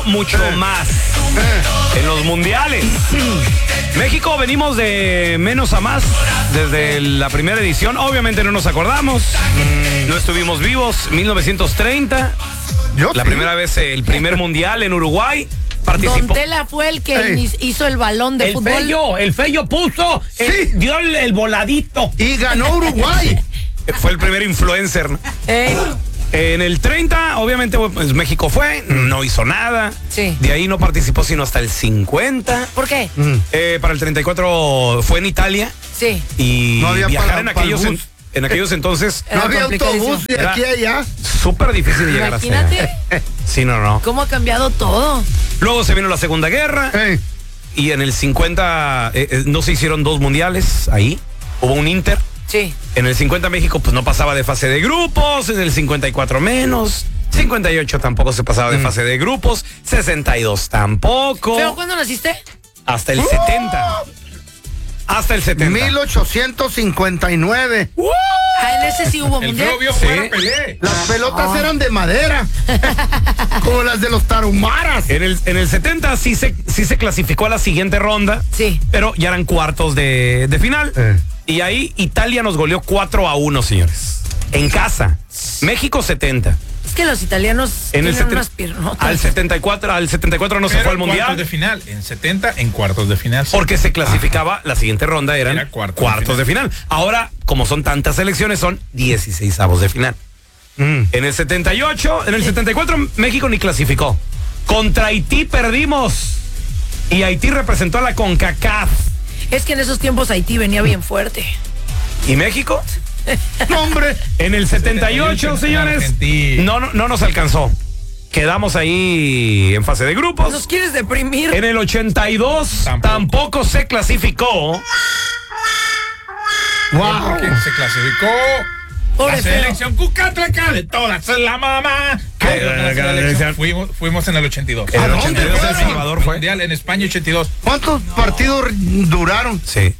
mucho más en los mundiales. México venimos de menos a más desde la primera edición. Obviamente no nos acordamos. No estuvimos vivos. 1930. La primera vez, el primer mundial en Uruguay. Participó. Don Tela fue el que hizo el balón de fútbol. El Feyo puso, dio el voladito. Y ganó Uruguay. Fue el primer influencer, ¿no? En el 30, obviamente, pues, México fue, no hizo nada. Sí. De ahí no participó sino hasta el 50. ¿Por qué? Para el 34 fue en Italia. Sí. Y no había viajar para en aquellos entonces. No había autobús de aquí a allá. Súper difícil de llegar Imagínate. Sí, no. ¿Cómo ha cambiado todo? Luego se vino la Segunda Guerra. Y en el 50 no se hicieron 2 mundiales ahí. Hubo un Inter. Sí. En el 50 México pues no pasaba de fase de grupos, en el 54 menos, 58 tampoco se pasaba de fase de grupos, 62 tampoco. ¿Pero cuándo naciste? Hasta el 70. Hasta el 70. 1859. En ese sí hubo mundial. Sí. Las pelotas eran de madera. Como las de los tarumaras. En el 70 sí se clasificó a la siguiente ronda. Sí. Pero ya eran cuartos de final. Y ahí Italia nos goleó 4-1, señores. En casa. México 70. Es que los italianos En tienen unas piernotas. Al 74 no se fue al mundial. Cuartos de final. En 70 en cuartos de final. Porque se clasificaba, la siguiente ronda eran Era cuartos de final. Ahora, como son tantas selecciones, son 16avos de final. En el 78, en el 74 México ni clasificó. Contra Haití perdimos. Y Haití representó a la CONCACAF. Es que en esos tiempos Haití venía bien fuerte. ¿Y México? No, hombre. En el 78, señores, no nos alcanzó. Quedamos ahí en fase de grupos. ¿Nos quieres deprimir? En el 82 tampoco se clasificó. Wow. Porque se clasificó Pobre la feo. selección cucatraca de todas la mamá. Fuimos en el 82. En el ¿A dónde 82 fueron? El Salvador fue. Mundial en España 82. ¿Cuántos partidos duraron? Sí.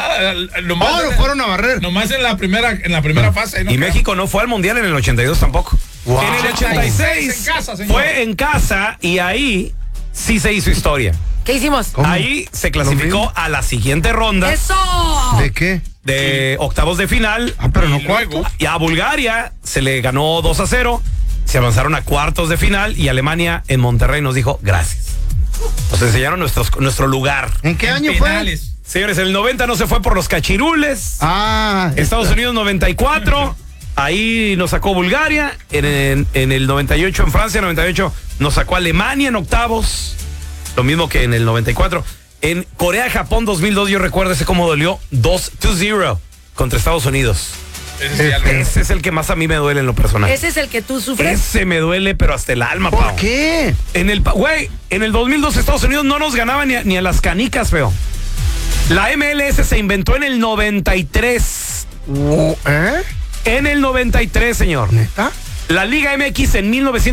Lo fueron a barrer. Nomás en la primera fase. ¿no? Y México no fue al mundial en el 82 tampoco. Wow. En el 86 En casa, señor. fue en casa y ahí sí se hizo historia. ¿Qué hicimos? ¿Cómo? Ahí se clasificó a la siguiente ronda ¡Eso! ¿De qué? de octavos de final. Pero no Y luego, cuartos. Y a Bulgaria se le ganó 2-0. Se avanzaron a cuartos de final y Alemania en Monterrey nos dijo gracias. Nos enseñaron nuestro lugar. ¿En qué en año penales. Señores, en el 90 no se fue por los cachirules. fue? Estados Unidos 94. Ahí nos sacó Bulgaria. En el 98 en Francia, 98 nos sacó Alemania en octavos. Lo mismo que en el 94. En Corea-Japón 2002 yo recuerdo ese cómo dolió 2-0 contra Estados Unidos. Ese es el que más a mí me duele en lo personal. ¿Ese es el que tú sufres? Ese me duele pero hasta el alma, ¿Por Pau. qué? En el 2002 Estados Unidos no nos ganaba ni a las canicas, feo. La MLS se inventó en el 93. ¿Eh? En el 93, señor. ¿Neta? La Liga MX en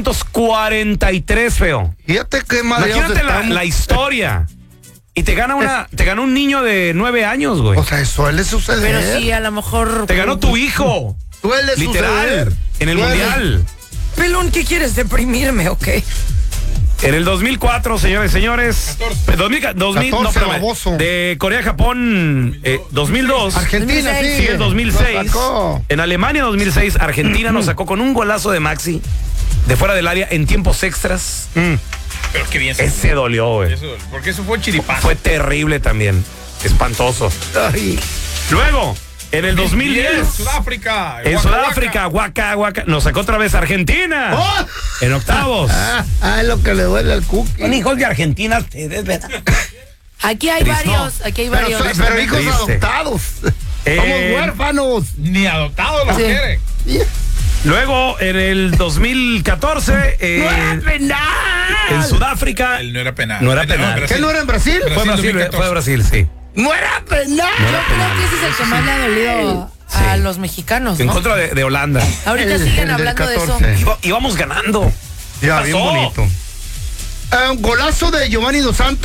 1943, feo. Fíjate qué mareados Imagínate estamos. la historia. Y te gana un niño de 9 años, güey. O sea, suele suceder. Pero sí, a lo mejor... Te ganó tu hijo. Suele Literal. suceder. En el Suele. mundial. Pelón, ¿qué quieres? ¿Deprimirme o qué? En el 2004, señores. 2000, no, espérame. baboso. De Corea-Japón, 2002. Argentina, 2006. sí. Sí, el 2006. Lo sacó. En Alemania 2006, Argentina nos sacó con un golazo de Maxi de fuera del área en tiempos extras. Pero qué bien. Ese dolió, güey. Porque eso fue chiripazo. Fue terrible también. Espantoso. Ay. Luego, en el 2010, Sudáfrica. en Waka Sudáfrica, Waka, nos sacó otra vez Argentina. ¡Oh! En octavos. Es lo que le duele al cookie. Son hijos de Argentina ustedes, ¿verdad? Aquí hay Triste. varios, aquí hay varios. Pero hijos Triste. adoptados. Somos huérfanos. Ni adoptado lo Sí. quiere. Luego, en el 2014, ¡No era penal! en Sudáfrica, Él no era penal. No era penal. Brasil. ¿Qué no era en Brasil? Brasil. fue Brasil, 2014. fue Brasil, sí. ¡No era penal! Yo creo que ese es el que más le ha dolido a los mexicanos, En ¿no? contra de Holanda. Ahorita El siguen del hablando de eso. 14. Íbamos ganando. Ya, ¿Qué bien pasó? bonito. Un golazo de Giovanni Dos Santos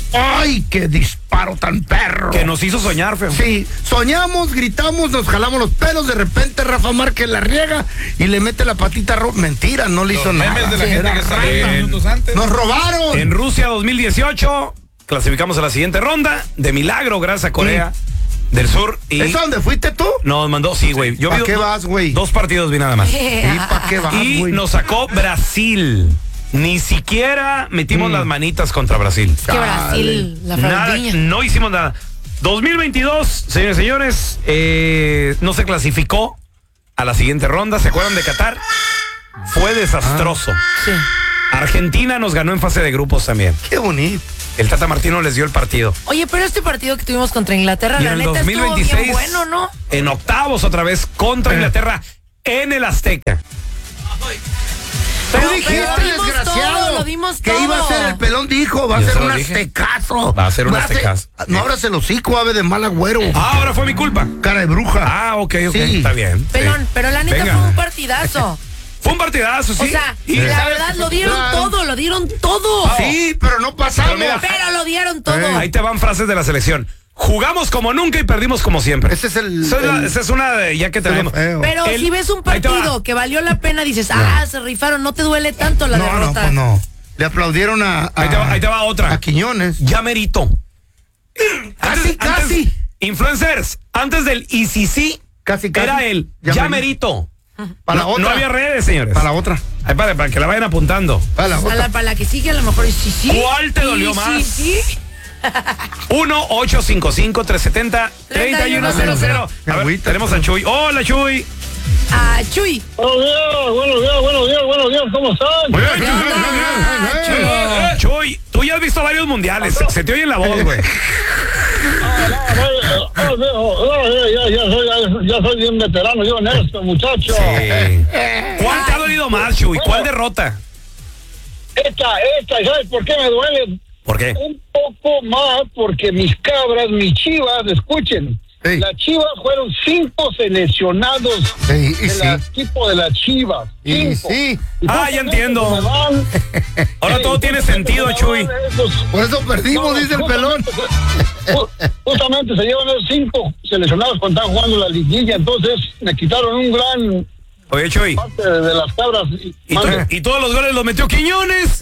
¡Ay, qué disparo tan perro! Que nos hizo soñar, feo. Sí, soñamos, gritamos, nos jalamos los pelos, de repente Rafa Márquez la riega y le mete la patita roja. Mentira, no le hizo nada. Memes de la gente Era que sale rata. minutos antes. ¡Nos robaron! En Rusia 2018 clasificamos a la siguiente ronda. De milagro, gracias a Corea del Sur. Y ¿Es a donde fuiste tú? nos mandó, sí, güey. Yo ¿Pa' vi qué vas, güey? 2 partidos vi nada más. ¿Y para qué vas, Y güey? nos sacó Brasil. Ni siquiera metimos las manitas contra Brasil. Es que Brasil, la Nada, fraudiña. no hicimos nada. 2022, señores y señores, no se clasificó a la siguiente ronda. ¿Se acuerdan de Qatar? Fue desastroso. Sí. Argentina nos ganó en fase de grupos también. Qué bonito. El Tata Martino les dio el partido. Oye, pero este partido que tuvimos contra Inglaterra, Y la en el neta 2026, estuvo bien bueno, ¿no? en octavos otra vez contra Inglaterra en el Azteca. Tú dijiste, dimos desgraciado, todo, lo dimos que todo. iba a ser el pelón, dijo, va a Yo ser se lo un dije. aztecazo. Va a ser un aztecazo. No abras el hocico, ave de mal agüero. Ah, ahora fue mi culpa. Cara de bruja. Ah, ok, Sí. está bien. Pelón, Sí. pero la neta Venga. fue un partidazo. Fue un partidazo, sí. O sea, Y- la verdad, lo dieron todo, lo dieron todo. Sí, pero no pasamos. Pero mira, Pero lo dieron todo. ahí te van frases de la selección. Jugamos como nunca y perdimos como siempre. Ese es el... Esa es una de ya que tenemos. feo. Pero El- si ves un ahí te va. partido que valió la pena, dices, se rifaron, no te duele tanto la No, derrota. pues no. Le aplaudieron a Ahí te va otra. a Quiñones. Ya merito. Casi. Influencers, antes del ICC, Casi. era el Ya ya merito. merito. Para la No, otra. no había redes, señores. Para la otra. Ay, para que la vayan apuntando. Para la otra. Para la que sigue, a lo mejor sí. ¿Cuál te dolió más? Sí. 1-855-370-3100. A ver, Agüita, tenemos a Chuy. Hola, Chuy. Ah, Chuy. Buenos días, ¿cómo están? Muy bien, Chuy, tú ya has visto varios mundiales. Se te oye en la voz, güey. Ya soy bien veterano, yo en esto, muchacho. Sí. ¿Cuál te ha dolido más, Chuy? ¿Cuál derrota? Esta, ¿sabes por qué me duele? ¿Por qué? Un poco más porque mis cabras, mis chivas, escuchen, Sí. las chivas fueron 5 seleccionados Sí, y del sí. equipo de las chivas. Y 5. sí. Ah, ya entiendo. Me van, Ahora todo tiene sentido, Chuy. Por eso perdimos, dice el pelón. Justamente se llevan esos 5 seleccionados cuando están jugando la liguilla, entonces me quitaron un gran Oye, Chuy. parte de las cabras. Y todos los goles los metió Quiñones.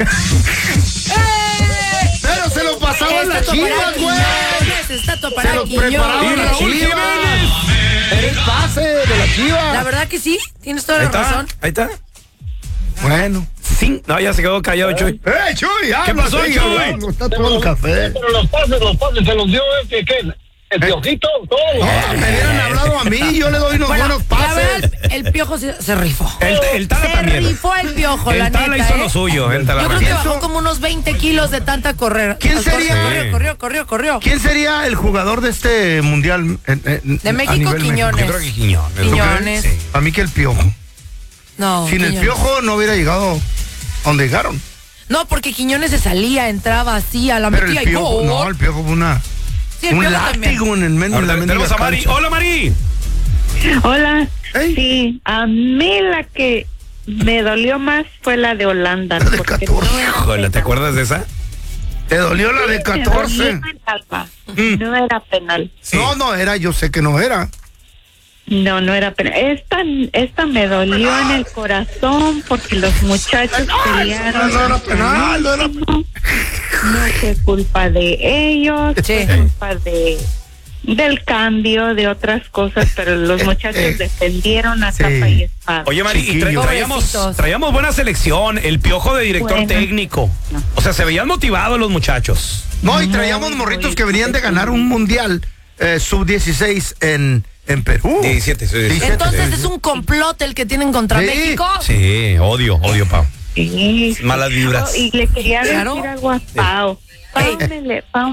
Pero se lo pasaban las chivas, güey. Está Se para los Quiñones. preparaban Y las Raúl chivas. Jiménez. Era el pase de la chiva. La verdad que sí, tienes toda Ahí la está. razón. Ahí está. Bueno. Sí. No, ya se quedó callado, Chuy. Chuy! ¿Qué pasó, sí, Chuy? no, está tomando café. Pero los pases se los dio el Piojito, todo. No, me hubieran hablado a mí, yo le doy unos Bueno, buenos la pases. verdad, el Piojo se rifó. El Tala Se también. rifó el Piojo, la El neta. Tala hizo lo suyo. El Tala Yo creo que Ramírez. bajó como unos 20 kilos de tanta correr. ¿Quién sería? Corrió. ¿Quién sería el jugador de este mundial? De a México, nivel Quiñones. Yo creo que Quiñones. ¿Tú crees? Quiñones. Sí. Para mí que el Piojo. No, Sin el Quiñones. Piojo no hubiera llegado a donde llegaron. No, porque Quiñones se salía, entraba así, a la Pero metía el y Piojo, gol. no, el Piojo fue Sí, el un Piojo también. látigo en el medio de Ahora la tenemos a Mari. cancha. Hola, Mari. Hola. Ey. Sí, a mí la que me dolió más fue la de Holanda. La de porque 14. no era Híjole, ¿te acuerdas de esa? Te dolió la de Me 14. dolió el alma. No era penal. Sí. No era, yo sé que no era. No era penal. Esta me dolió en el corazón porque los muchachos pelearon. No era penal, no era No fue culpa de ellos, Sí. fue culpa del cambio, de otras cosas, pero los muchachos defendieron a Sí. capa y espada. Oye, Mari, y Chiquillo. Pobrecitos. traíamos buena selección. El Piojo de director Bueno. técnico. O sea, se veían motivados los muchachos. No, y traíamos morritos que venían de ganar un mundial sub-16 en Perú. 17, sí, 17. Entonces es un complot el que tienen contra Sí. México. Sí, odio, Pau. Sí. Malas vibras. Y le quería Claro. decir algo a Pau. Pau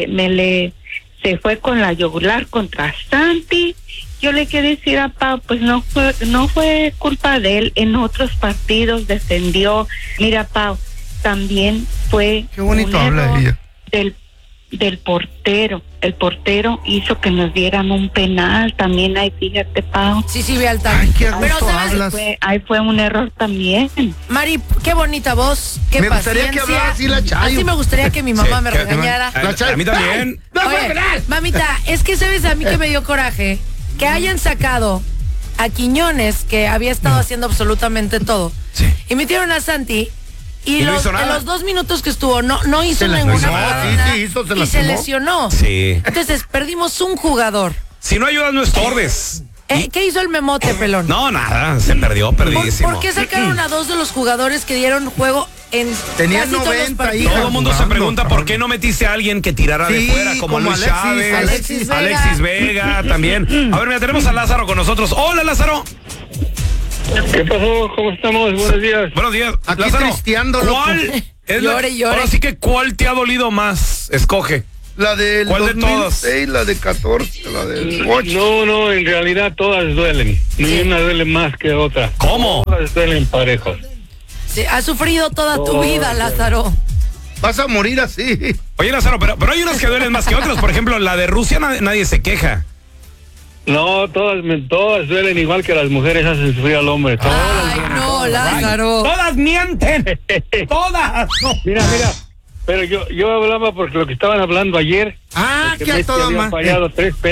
se fue con la yugular contra Santi. Yo le quiero decir a Pau, pues no fue culpa de él. En otros partidos defendió. Mira, Pau, también fue Qué bonito un habla error ella. del portero. El portero hizo que nos dieran un penal también, ahí fíjate, Pau. Sí, vi al Ay, qué Pero gusto ¿sabes? hablas. Ahí fue un error también. Mari, qué bonita voz, qué Me gustaría que paciencia. hablara así la Chayo. Así me gustaría que mi mamá Sí, me que- regañara. A mí también. Oye, mamita, es que sabes a mí que me dio coraje que hayan sacado a Quiñones, que había estado haciendo absolutamente todo, Sí. y metieron a Santi. Y no hizo nada. En los 2 minutos que estuvo, no hizo Se ninguna lastimó, jugada, sí, nada, sí hizo, se y se lastimó. lesionó. Sí. Entonces, perdimos un jugador. Si no ayudas, no estorbes. ¿Qué hizo el memote, pelón? No, nada, se perdió, perdidísimo. ¿Por qué sacaron a 2 de los jugadores que dieron juego en Tenían casi todos los 90 partidos? Todo el mundo se jugando, pregunta por cabrón. qué no metiste a alguien que tirara de Sí, fuera, como como Luis Alexis, Chávez, Alexis Vega. Alexis Vega también. A ver, mira, tenemos a Lázaro con nosotros. Hola, Lázaro. ¿Qué pasó? ¿Cómo estamos? Buenos días. Buenos días. Aquí Lázaro, tristeando, loco. ¿cuál es Llore, llore. Ahora sí que, ¿cuál te ha dolido más? Escoge. La del ¿Cuál de 2006, la de 14, la del 8. No, en realidad todas duelen. Ni una duele más que otra. ¿Cómo? Todas duelen parejos. Sí, has sufrido toda tu vida, Lázaro. Vas a morir así. Oye, Lázaro, pero hay unas que duelen más que otras. Por ejemplo, la de Rusia nadie se queja. No, todas duelen igual que las mujeres hacen sufrir al hombre. Todas. Ay, no, Lázaro. Todas mienten. Todas. Mira. Pero yo hablaba porque lo que estaban hablando ayer. Ah, que que a Messi toda había más. fallado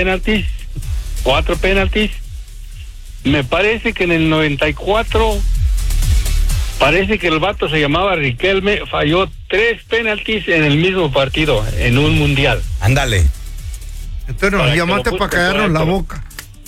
4 penaltis. Me parece que en el 94, parece que el vato se llamaba Riquelme, falló 3 penaltis en el mismo partido, en un mundial. Ándale. Entonces nos Para que llamaste lo para busque, callarnos la para- boca.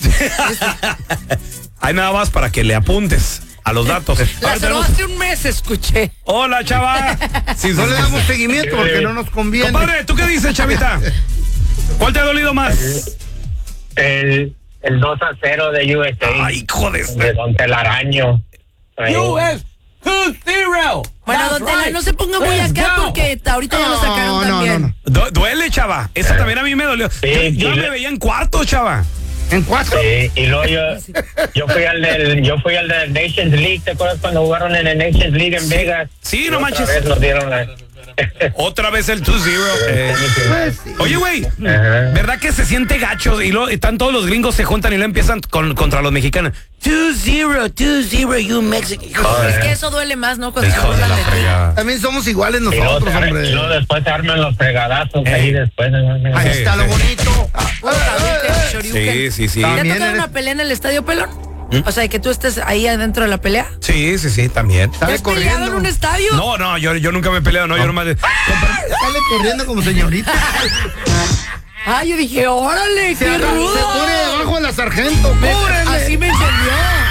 Hay nada más para que le apuntes a los datos. A ver, Lázaro, tenemos- hace un mes escuché. Hola, chava. Sí, No sí, le sí. damos seguimiento porque no nos conviene. Compadre, ¿tú qué dices, chavita? ¿Cuál te ha dolido más? El 2-0 de USA. Ay, hijo de... De Don Telaraño. Ahí. US 2-0. Bueno, don Tela, no se ponga muy Let's acá go. porque ahorita ya lo sacaron también. Duele, chava. Eso también a mí me dolió. Sí, Yo sí, me veía en cuarto, chava. En 4. Sí, y luego yo fui al del Nations League. ¿Te acuerdas cuando jugaron en el Nations League en Vegas? Sí, Y no otra manches. vez nos dieron la... Otra vez el 2-0. Oye, güey, Ajá. ¿verdad que se siente gacho? Y luego están todos los gringos se juntan y lo empiezan contra los mexicanos. 2-0, you Mexican. Es que eso duele más, ¿no? Cuando se Hijo de burlan la de ti. fregada. También somos iguales Y luego, nosotros, y hombre. luego después se arman los fregadazos ahí después. Ahí está lo bonito. Sí, sí, sí. ¿Te ha También tocado eres- una pelea en el estadio, pelón? O sea, que tú estés ahí adentro de la pelea. Sí, sí, sí, también. ¿Te Sale has peleado en un corriendo. estadio? No, yo nunca me he peleado, no, yo nomás... Sale corriendo como señorita. Ay, yo dije, órale, Se qué rudo. pone debajo de la sargento. Así me encendió.